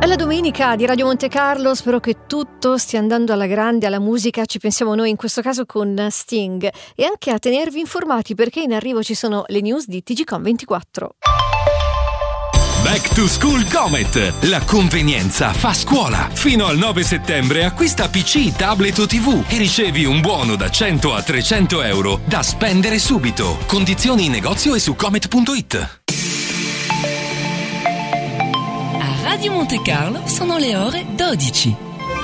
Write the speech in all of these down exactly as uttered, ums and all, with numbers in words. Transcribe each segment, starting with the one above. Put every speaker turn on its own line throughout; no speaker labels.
È la domenica di Radio Monte Carlo, spero che tutto stia andando alla grande, alla musica ci pensiamo noi in questo caso con Sting, e anche a tenervi informati perché in arrivo ci sono le news di T G Com ventiquattro.
Back to School Comet, la convenienza fa scuola. Fino al nove settembre acquista P C, tablet o tivù e ricevi un buono da cento a trecento euro da spendere subito. Condizioni in negozio e su comet punto it.
Radio Monte Carlo sono le ore dodici.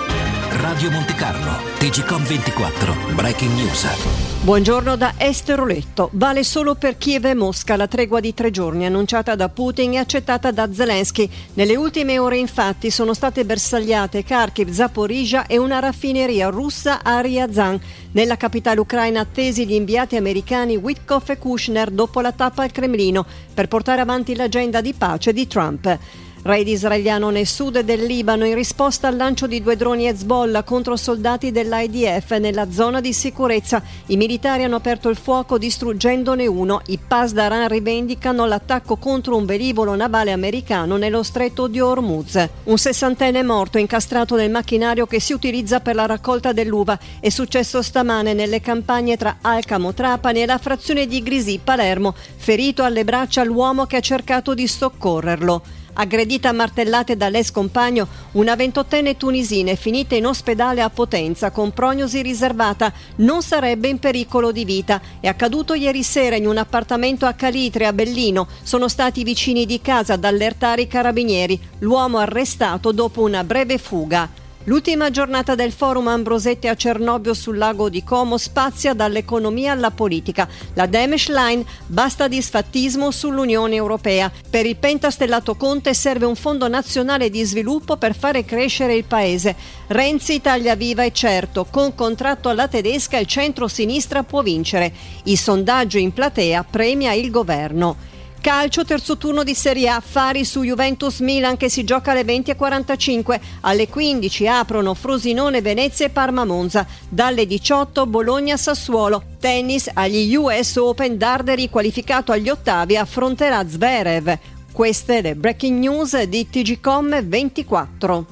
Radio Monte Carlo, T G Com ventiquattro, Breaking News.
Buongiorno da Esther Oletto. Vale solo per Kiev e Mosca la tregua di tre giorni annunciata da Putin e accettata da Zelensky. Nelle ultime ore infatti sono state bersagliate Kharkiv, Zaporizhia e una raffineria russa a Ryazan. Nella capitale ucraina attesi gli inviati americani Witkoff e Kushner dopo la tappa al Cremlino per portare avanti l'agenda di pace di Trump. Raid israeliano nel sud del Libano in risposta al lancio di due droni Hezbollah contro soldati dell'I D F nella zona di sicurezza. I militari hanno aperto il fuoco distruggendone uno. I Pasdaran rivendicano l'attacco contro un velivolo navale americano nello stretto di Hormuz. Un sessantenne morto incastrato nel macchinario che si utilizza per la raccolta dell'uva. È successo stamane nelle campagne tra Alcamo, Trapani e la frazione di Grisì, Palermo. Ferito alle braccia l'uomo che ha cercato di soccorrerlo. Aggredita a martellate dall'ex compagno, una ventottenne tunisina è finita in ospedale a Potenza con prognosi riservata, non sarebbe in pericolo di vita. È accaduto ieri sera in un appartamento a Calitre, a Bellino. Sono stati i vicini di casa ad allertare i carabinieri. L'uomo arrestato dopo una breve fuga. L'ultima giornata del forum Ambrosetti a Cernobbio sul lago di Como spazia dall'economia alla politica. La Damage Line, basta disfattismo sull'Unione Europea. Per il pentastellato Conte serve un fondo nazionale di sviluppo per fare crescere il paese. Renzi taglia viva e certo, con contratto alla tedesca il centro-sinistra può vincere. Il sondaggio in platea premia il governo. Calcio, terzo turno di Serie A, Fari su Juventus-Milan che si gioca alle venti e quarantacinque. Alle quindici aprono Frosinone, Venezia e Parma-Monza. Dalle diciotto Bologna-Sassuolo. Tennis, agli U S Open Darderi qualificato agli ottavi affronterà Zverev. Queste le breaking news di T G Com ventiquattro.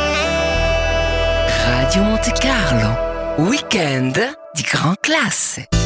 Radio Monte Carlo, weekend di gran classe.